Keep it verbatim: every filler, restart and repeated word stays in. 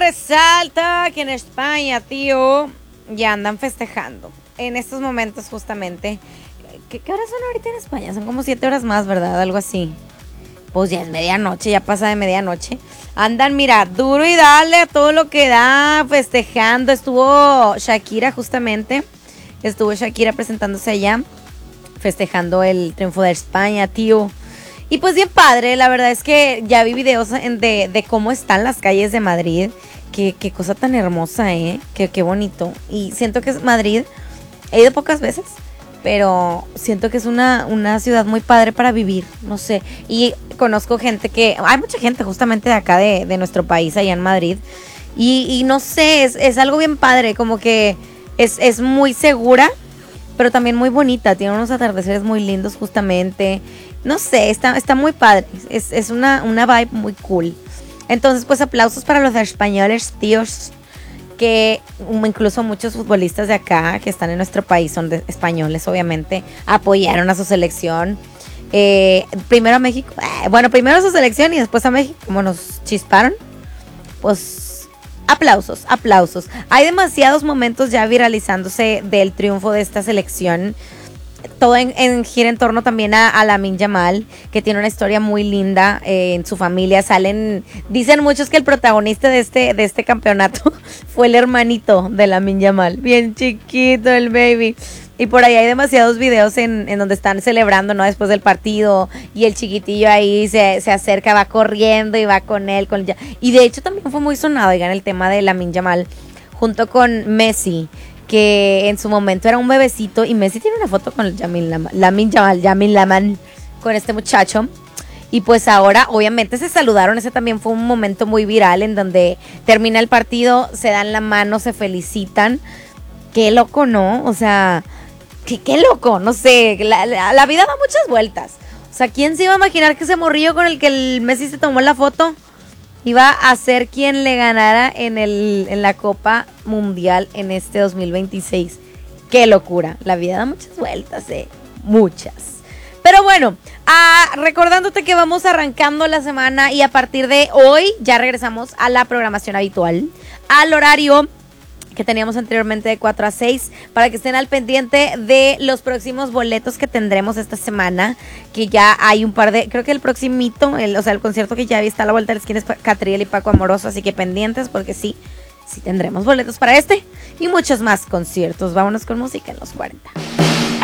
resalta que en España, tío, ya andan festejando. En estos momentos justamente. ¿Qué, qué horas son ahorita en España? Son como siete horas más, ¿verdad? Algo así. Pues ya es medianoche, ya pasa de medianoche. Andan, mira, duro y dale a todo lo que da, festejando. Estuvo Shakira justamente. Estuvo Shakira presentándose allá, festejando el triunfo de España, tío. Y pues bien padre, la verdad es que ya vi videos de, de cómo están las calles de Madrid. Qué, qué cosa tan hermosa, ¿eh? Qué, qué bonito. Y siento que es Madrid, he ido pocas veces, pero siento que es una, una ciudad muy padre para vivir, no sé. Y conozco gente que, hay mucha gente justamente de acá, de, de nuestro país, allá en Madrid. Y, y no sé, es, es algo bien padre, como que es, es muy segura, pero también muy bonita. Tiene unos atardeceres muy lindos justamente. No sé, está, está muy padre. Es, es una, una vibe muy cool. Entonces, pues aplausos para los españoles, tíos. Que incluso muchos futbolistas de acá que están en nuestro país son de españoles, obviamente. Apoyaron a su selección. Eh, primero a México. Eh, bueno, primero a su selección y después a México. Como nos chisparon. Pues aplausos, aplausos. Hay demasiados momentos ya viralizándose del triunfo de esta selección. Todo en, en, gira en torno también a, a Lamine Yamal, que tiene una historia muy linda. Eh, en su familia salen, dicen muchos que el protagonista de este, de este campeonato fue el hermanito de Lamine Yamal, bien chiquito el baby. Y por ahí hay demasiados videos en, en donde están celebrando, ¿no? Después del partido, y el chiquitillo ahí se, se acerca, va corriendo y va con él. Con, y de hecho también fue muy sonado, oigan, el tema de Lamine Yamal, junto con Messi, que en su momento era un bebecito, y Messi tiene una foto con el Lamine Yamal, Lamine Yamal, Lamine Yamal, con este muchacho. Y pues ahora obviamente se saludaron. Ese también fue un momento muy viral, en donde termina el partido, se dan la mano, se felicitan. Qué loco, ¿no? O sea, qué, qué loco, no sé, la, la, la vida da muchas vueltas. O sea, ¿quién se iba a imaginar que ese morrillo con el que el Messi se tomó la foto iba a ser quien le ganara en, el, en la Copa Mundial en este dos mil veintiséis? Qué locura. La vida da muchas vueltas, eh. Muchas. Pero bueno, ah, recordándote que vamos arrancando la semana, y a partir de hoy ya regresamos a la programación habitual, al horario que teníamos anteriormente de cuatro a seis, para que estén al pendiente de los próximos boletos que tendremos esta semana, que ya hay un par de, creo que el próximito, el, o sea, el concierto que ya está a la vuelta de la esquina es Catriel y Paco Amoroso, así que pendientes, porque sí, sí tendremos boletos para este y muchos más conciertos. Vámonos con música en los cuarenta.